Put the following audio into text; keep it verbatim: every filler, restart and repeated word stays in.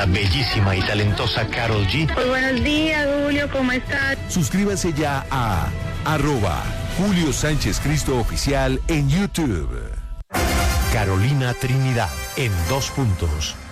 la bellísima y talentosa Karol G. Muy buenos días, Julio, ¿cómo estás? Suscríbase ya a arroba Julio Sánchez Cristo Oficial en YouTube. Carolina Trinidad, en dos puntos.